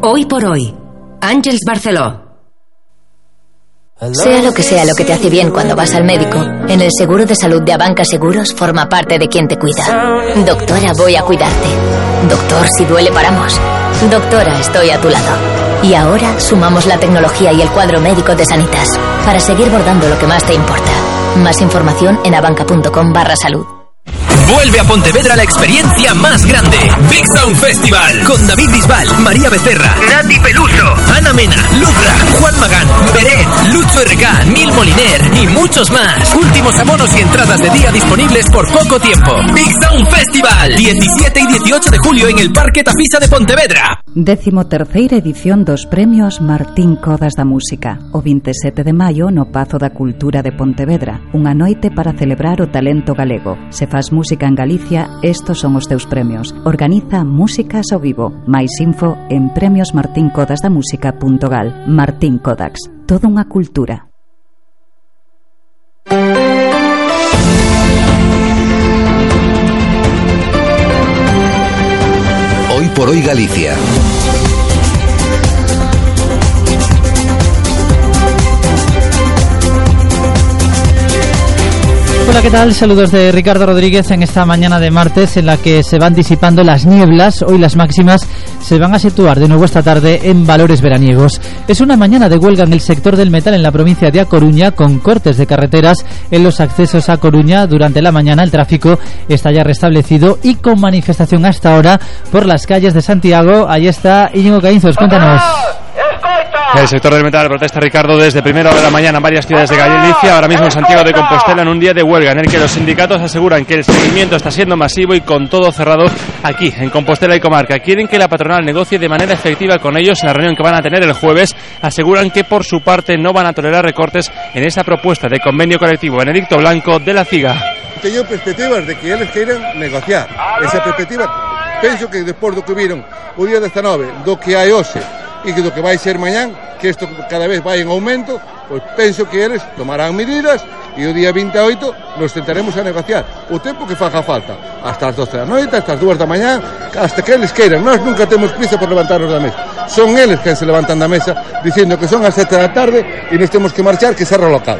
Hoy por hoy, Àngels Barceló. Sea lo que te hace bien cuando vas al médico, en el seguro de salud de Abanca Seguros forma parte de quien te cuida. Doctora, voy a cuidarte. Doctor, si duele paramos. Doctora, estoy a tu lado. Y ahora sumamos la tecnología y el cuadro médico de Sanitas para seguir bordando lo que más te importa. Más información en abanca.com/salud. Vuelve a Pontevedra la experiencia más grande. Big Sound Festival. Con David Bisbal, María Becerra, Nati Peluso, Ana Mena, Lucra, Juan Magán, Beret, Lucho RK, Nil Moliner y muchos más. Últimos abonos y entradas de día disponibles por poco tiempo. Big Sound Festival. 17 y 18 de julio en el Parque Tafisa de Pontevedra. 13ª edición dos premios Martín Codas da Música. O 27 de maio no Pazo da Cultura de Pontevedra. Unha noite para celebrar o talento galego. Se faz música en Galicia, estos son os teus premios. Organiza Músicas ao Vivo. Mais info en premiosmartinkodasdamusica.gal. Martín Kodax. Toda unha cultura. Hoy por hoy Galicia. Hola, ¿qué tal? Saludos de Ricardo Rodríguez en esta mañana de martes en la que se van disipando las nieblas. Hoy las máximas se van a situar de nuevo esta tarde en valores veraniegos. Es una mañana de huelga en el sector del metal en la provincia de A Coruña, con cortes de carreteras en los accesos a Coruña. Durante la mañana el tráfico está ya restablecido y con manifestación hasta ahora por las calles de Santiago. Ahí está Íñigo Caínzos, cuéntanos. El sector del metal protesta, Ricardo, desde primera hora de la mañana en varias ciudades de Galicia, ahora mismo en Santiago de Compostela, en un día de huelga en el que los sindicatos aseguran que el seguimiento está siendo masivo y con todo cerrado aquí, en Compostela y comarca. Quieren que la patronal negocie de manera efectiva con ellos en la reunión que van a tener el jueves. Aseguran que por su parte no van a tolerar recortes en esa propuesta de convenio colectivo. Benedicto Blanco, de la CIGA. Teño perspectivas de que eles queiran negociar. Esa perspectiva, penso que despois do que viron o día 19, do que hai hoxe e que do que vai ser mañán, que isto cada vez vai en aumento, pois penso que eles tomarán medidas e o día 28 nos tentaremos a negociar o tempo que faga falta, hasta as 12 da noite, hasta as 2 da mañán, hasta que eles queiran. Nós nunca temos prisa por levantarnos da mesa, son eles que se levantan da mesa dicindo que son as 7 da tarde e nos temos que marchar, que cerra o local.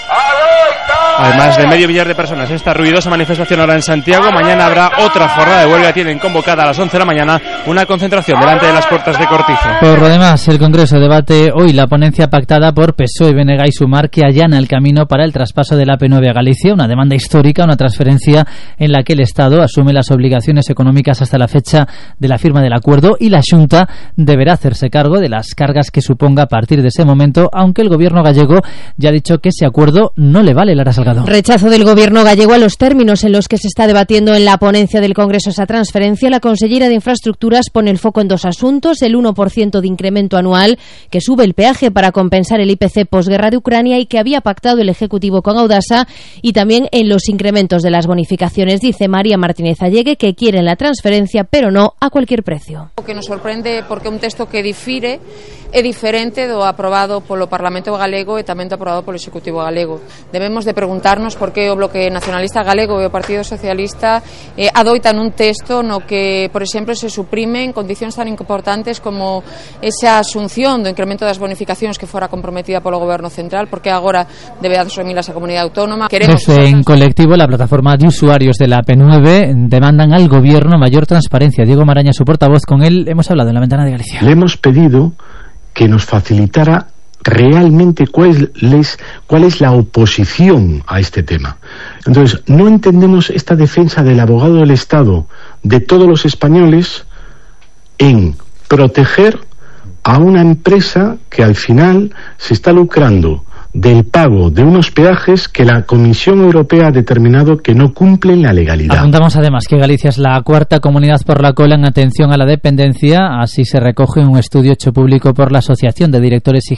Además de medio millar de personas, esta ruidosa manifestación ahora en Santiago. Mañana habrá otra jornada de huelga. Tienen convocada a las 11 de la mañana una concentración delante de las puertas de Cortizo. Por lo demás, el Congreso debate hoy la ponencia pactada por PSOE, BNG y Sumar, que allana el camino para el traspaso de la AP9 a Galicia, una demanda histórica, una transferencia en la que el Estado asume las obligaciones económicas hasta la fecha de la firma del acuerdo, y la Xunta deberá hacerse cargo de las cargas que suponga a partir de ese momento, aunque el gobierno gallego ya ha dicho que ese acuerdo no le vale. Lara Salgado. Rechazo del gobierno gallego a los términos en los que se está debatiendo en la ponencia del Congreso esa transferencia. La consellera de Infraestructuras pone el foco en dos asuntos: el 1% de incremento anual que sube el peaje para compensar el IPC posguerra de Ucrania y que había pactado el Ejecutivo con Audasa, y también en los incrementos de las bonificaciones. Dice María Martínez Allegue que quieren la transferencia, pero no a cualquier precio. O que nos sorprende porque un texto que difire é diferente do aprobado polo Parlamento galego e tamén do aprobado polo Executivo galego. Debemos de preguntarnos por que o Bloque Nacionalista Galego e o Partido Socialista adoitan un texto no que, por exemplo, se suprimen condicións tan importantes como esa asunción do incremento das bonificacións que fora comprometida polo Goberno Central, porque agora debe asumilas a Comunidade Autónoma. Desde en colectivo, la plataforma de usuarios de la AP9 demandan al Gobierno mayor transparencia. Diego Maraña, su portavoz, con él hemos hablado en la Ventana de Galicia. Le hemos pedido que nos facilitara realmente cuál es la oposición a este tema. Entonces, no entendemos esta defensa del abogado del Estado de todos los españoles en proteger a una empresa que al final se está lucrando del pago de unos peajes que la Comisión Europea ha determinado que no cumplen la legalidad. Apuntamos además que Galicia es la cuarta comunidad por la cola en atención a la dependencia. Así se recoge en un estudio hecho público por la Asociación de Directores y